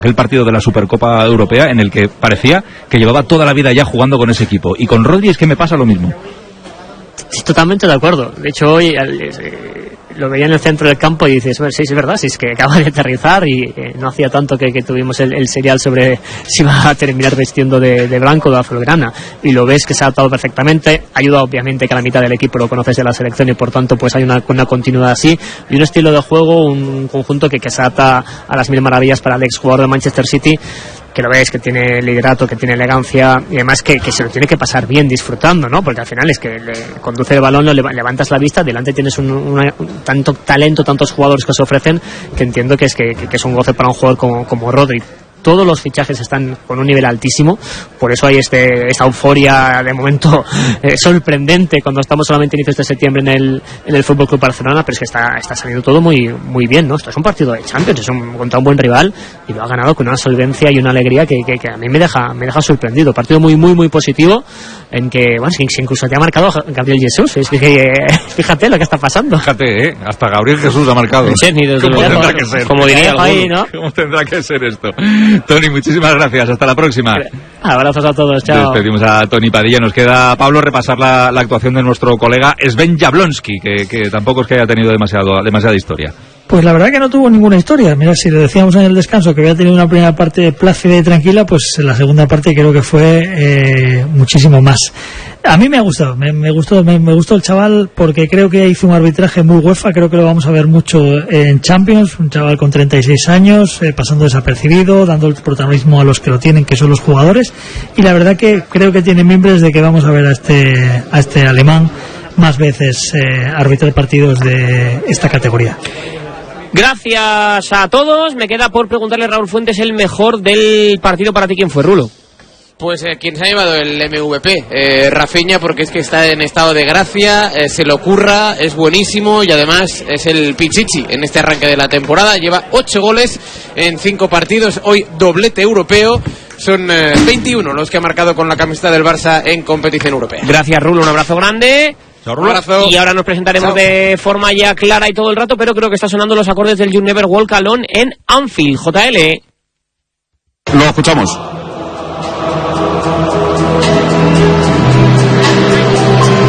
el partido de la Supercopa Europea en el que parecía que llevaba toda la vida ya jugando con ese equipo, y con Rodri es que me pasa lo mismo. Sí, totalmente de acuerdo. De hecho, hoy lo veía en el centro del campo y dices, bueno, sí, es verdad, sí, es que acaba de aterrizar y no hacía tanto que tuvimos el serial sobre si va a terminar vestiendo de blanco o de azulgrana, y lo ves que se ha adaptado perfectamente. Ayuda obviamente que la mitad del equipo lo conoces de la selección y por tanto pues hay una continuidad así y un estilo de juego, un conjunto que se adapta a las mil maravillas para el exjugador de Manchester City, que lo ves, que tiene liderato, que tiene elegancia y además que se lo tiene que pasar bien disfrutando, ¿no? Porque al final es que le conduce el balón, levantas la vista, delante tienes tanto talento, tantos jugadores que se ofrecen, que entiendo que es un goce para un jugador como Rodri. Todos los fichajes están con un nivel altísimo, por eso hay esta euforia de momento sorprendente cuando estamos solamente a inicios de septiembre en el Fútbol Club Barcelona, pero es que está saliendo todo muy, muy bien, ¿no? Esto es un partido de Champions, contra un buen rival y lo ha ganado con una solvencia y una alegría que a mí me deja sorprendido. Partido muy, muy, muy positivo en que, bueno, incluso te ha marcado Gabriel Jesús. Es que, fíjate lo que está pasando. Fíjate, hasta Gabriel Jesús ha marcado. ¿Cómo tendrá que ser? Como diría ahí, ¿no? ¿Cómo tendrá que ser esto? Tony, muchísimas gracias. Hasta la próxima. Abrazos a todos. Chao. Despedimos a Tony Padilla. Nos queda, Pablo, repasar la actuación de nuestro colega Sven Jablonski, que tampoco es que haya tenido demasiada historia. Pues la verdad que no tuvo ninguna historia. Mira, si le decíamos en el descanso que había tenido una primera parte plácida y tranquila, pues en la segunda parte creo que fue muchísimo más. A mí me ha gustado, me gustó el chaval porque creo que hizo un arbitraje muy UEFA, creo que lo vamos a ver mucho en Champions, un chaval con 36 años, pasando desapercibido, dando el protagonismo a los que lo tienen, que son los jugadores, y la verdad que creo que tiene mimbres de que vamos a ver a este alemán más veces arbitrar partidos de esta categoría. Gracias a todos. Me queda por preguntarle a Raúl Fuentes el mejor del partido para ti. ¿Quién fue, Rulo? Pues quien se ha llevado el MVP, Rafinha, porque es que está en estado de gracia, se lo curra, es buenísimo y además es el pichichi en este arranque de la temporada. Lleva 8 goles en 5 partidos, hoy doblete europeo. Son 21 los que ha marcado con la camiseta del Barça en competición europea. Gracias, Rulo, un abrazo grande. Un abrazo. Y ahora nos presentaremos de forma ya clara y todo el rato, pero creo que está sonando los acordes del You Never Walk Alone en Anfield. JL. Lo escuchamos.